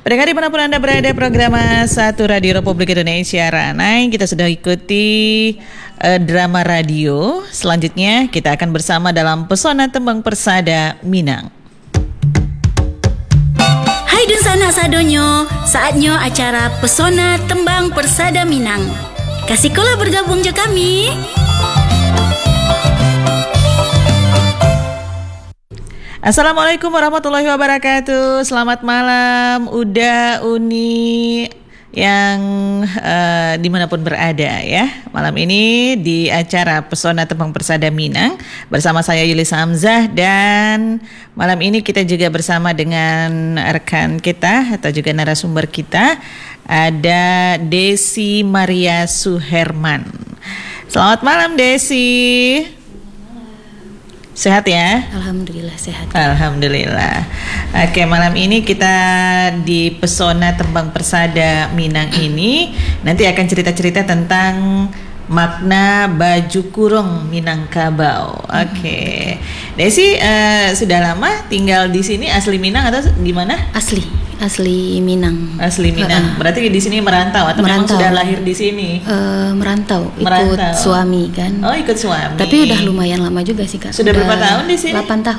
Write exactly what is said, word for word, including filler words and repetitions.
Pendengar dimanapun Anda berada, program Satu Radio Republik Indonesia Ranai. Kita sudah ikuti uh, drama radio. Selanjutnya kita akan bersama dalam Pesona Tembang Persada Minang. Hai dun sanak sadonyo, saatnya acara Pesona Tembang Persada Minang. Kasih kola bergabung je kami. Assalamualaikum warahmatullahi wabarakatuh. Selamat malam Uda, Uni yang uh, dimanapun berada ya. Malam ini di acara Pesona Tembang Persada Minang bersama saya Yulis Hamzah, dan malam ini kita juga bersama dengan rekan kita atau juga narasumber kita, ada Desi Maria Suherman. Selamat malam Desi. Sehat ya? Alhamdulillah sehat. Alhamdulillah. Oke, malam ini kita di Pesona Tembang Persada Minang ini nanti akan cerita-cerita tentang makna baju kurung Minangkabau. Oke. Desi uh, sudah lama tinggal di sini, asli Minang atau di mana? Asli, asli Minang. Asli Minang. Berarti di sini merantau atau memang merantau. sudah lahir di sini? Uh, merantau, ikut merantau. suami kan. Oh, ikut suami. Tapi udah lumayan lama juga sih Kak. Sudah, udah berapa tahun di sini? delapan tahun.